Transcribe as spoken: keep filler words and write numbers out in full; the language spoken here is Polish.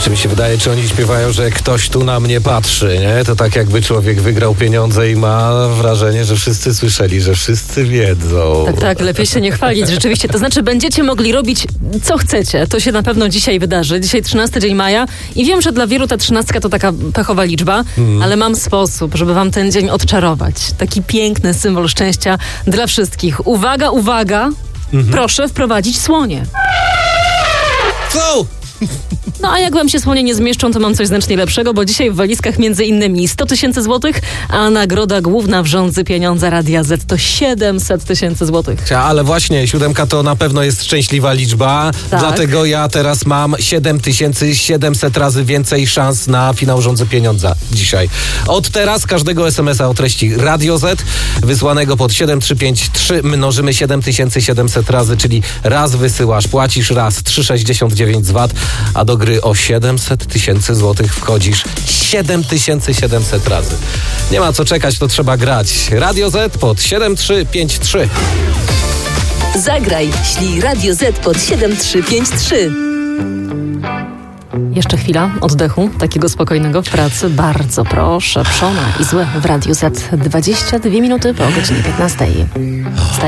Czy mi się wydaje, czy oni śpiewają, że ktoś tu na mnie patrzy, nie? To tak jakby człowiek wygrał pieniądze i ma wrażenie, że wszyscy słyszeli, że wszyscy wiedzą. Tak, tak, lepiej się nie chwalić, rzeczywiście. To znaczy będziecie mogli robić co chcecie. To się na pewno dzisiaj wydarzy. Dzisiaj trzynasty dzień maja i wiem, że dla wielu ta trzynastka to taka pechowa liczba, mm. ale mam sposób, żeby wam ten dzień odczarować. Taki piękny symbol szczęścia dla wszystkich. Uwaga, uwaga, mm-hmm. proszę wprowadzić słonie. Co? No a jak wam się słonie nie zmieszczą, to mam coś znacznie lepszego, bo dzisiaj w walizkach między innymi sto tysięcy złotych, a nagroda główna w rządzy pieniądza Radia Z to siedemset tysięcy złotych. Ale właśnie, siódemka to na pewno jest szczęśliwa liczba, tak. Dlatego ja teraz mam siedem tysięcy siedemset razy więcej szans na finał rządzy pieniądza dzisiaj. Od teraz każdego es em es a o treści Radio Z wysłanego pod siedem trzy pięć trzy mnożymy siedem tysięcy siedemset razy, czyli raz wysyłasz, płacisz raz, trzy przecinek sześćdziesiąt dziewięć z V A T, a do gry o siedemset tysięcy złotych wchodzisz siedem tysięcy siedemset razy. Nie ma co czekać, to trzeba grać. Radio Z pod siedem trzy pięć trzy. Zagraj, ślij Radio Z pod siedem trzy pięć trzy. Jeszcze chwila oddechu, takiego spokojnego w pracy. Bardzo proszę, Przona i Złe w Radiu Z. dwadzieścia dwie minuty po godzinie piętnastej.